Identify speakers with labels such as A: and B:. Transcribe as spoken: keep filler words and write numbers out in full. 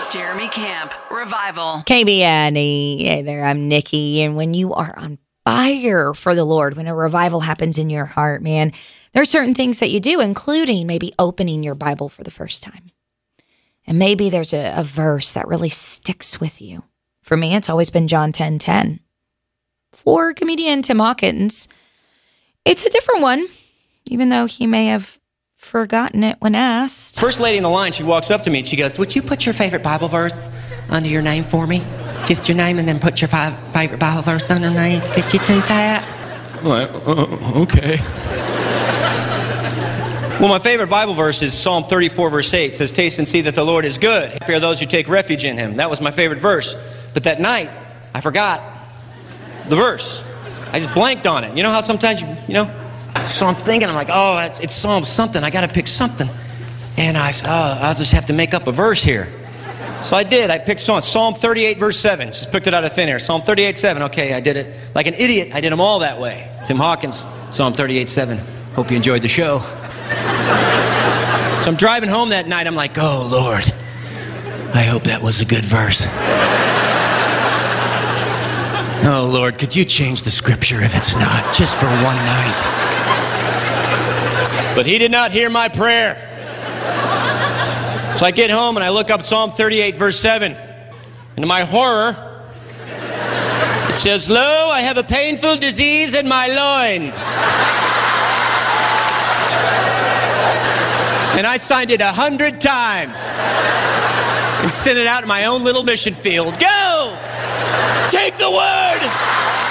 A: Jeremy Camp, Revival.
B: K B N E. Hey there, I'm Nikki. And when you are on fire for the Lord, when a revival happens in your heart, man, there are certain things that you do, including maybe opening your Bible for the first time. And maybe there's a, a verse that really sticks with you. For me, it's always been John ten ten. For comedian Tim Hawkins, it's a different one, even though he may have forgotten it when asked.
C: First lady in the line, she walks up to me and she goes, "Would you put your favorite Bible verse under your name for me? Just your name and then put your fi- favorite Bible verse under your name. Could you do that?" I'm like, uh, okay. Well, my favorite Bible verse is Psalm thirty-four, verse eight. It says, "Taste and see that the Lord is good. Happy are those who take refuge in him." That was my favorite verse. But that night, I forgot the verse. I just blanked on it. You know how sometimes you, you know? So I'm thinking, I'm like, oh, it's, it's Psalm something. I got to pick something. And I said, oh, I'll just have to make up a verse here. So I did. I picked Psalm, Psalm thirty-eight, verse seven. Just picked it out of thin air. Psalm thirty-eight, seven. Okay, I did it. Like an idiot, I did them all that way. Tim Hawkins, Psalm thirty-eight, seven. Hope you enjoyed the show. So I'm driving home that night. I'm like, oh, Lord, I hope that was a good verse. Oh, Lord, could you change the scripture if it's not, just for one night? But he did not hear my prayer. So I get home and I look up Psalm thirty-eight, verse seven. And to my horror, it says, "Lo, I have a painful disease in my loins." And I signed it a hundred times and sent it out in my own little mission field. Go! Take the word!